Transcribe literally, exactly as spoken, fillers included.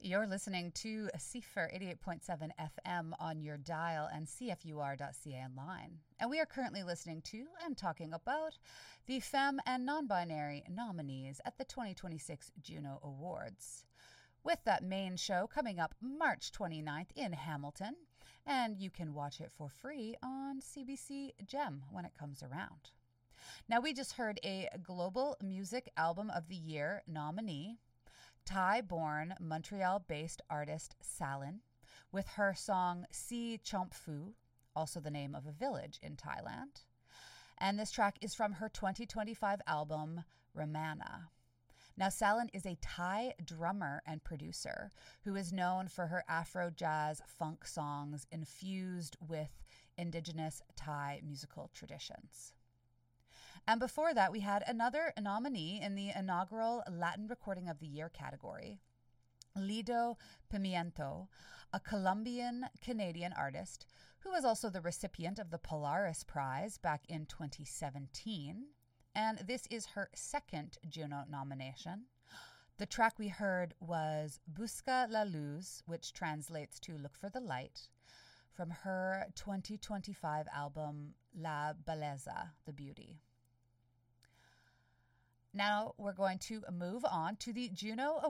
You're listening to C F R eighty-eight point seven F M on your dial and C F U R dot C A online. And we are currently listening to and talking about the femme and non-binary nominees at the twenty twenty-six Juno Awards. With that main show coming up March twenty-ninth in Hamilton, and you can watch it for free on C B C Gem when it comes around. Now, we just heard a Global Music Album of the Year nominee, Thai-born, Montreal-based artist Salin, with her song Si Chomp Fu, also the name of a village in Thailand. And this track is from her twenty twenty-five album, Ramana. Now, Salin is a Thai drummer and producer who is known for her Afro-jazz funk songs infused with indigenous Thai musical traditions. And before that, we had another nominee in the inaugural Latin Recording of the Year category, Lido Pimiento, a Colombian-Canadian artist who was also the recipient of the Polaris Prize back in twenty seventeen. And this is her second Juno nomination. The track we heard was Busca la Luz, which translates to Look for the Light, from her twenty twenty-five album La Belleza, The Beauty. Now we're going to move on to the Juno